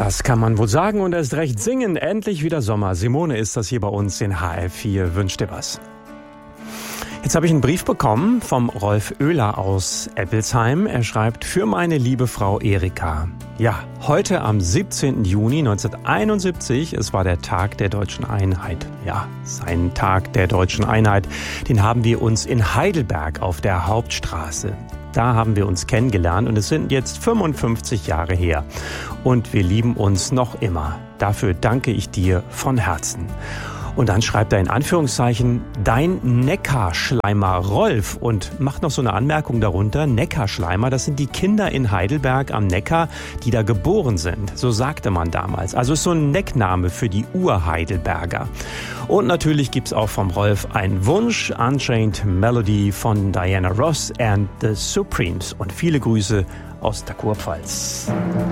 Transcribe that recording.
Das kann man wohl sagen und erst recht singen. Endlich wieder Sommer. Simone ist das hier bei uns in HR4. Wünsch dir was. Jetzt habe ich einen Brief bekommen vom Rolf Oehler aus Eppelsheim. Er schreibt: Für meine liebe Frau Erika. Ja, heute am 17. Juni 1971, es war der Tag der Deutschen Einheit. Ja, sein Tag der Deutschen Einheit, den haben wir uns in Heidelberg auf der Hauptstraße. Da haben wir uns kennengelernt und es sind jetzt 55 Jahre her. Und wir lieben uns noch immer. Dafür danke ich dir von Herzen. Und dann schreibt er in Anführungszeichen: Dein Neckarschleimer Rolf, und macht noch so eine Anmerkung darunter: Neckarschleimer, das sind die Kinder in Heidelberg am Neckar, die da geboren sind. So sagte man damals. Also ist so ein Neckname für die Ur-Heidelberger. Und natürlich gibt's auch vom Rolf einen Wunsch: Unchained Melody von Diana Ross and the Supremes. Und viele Grüße aus der Kurpfalz.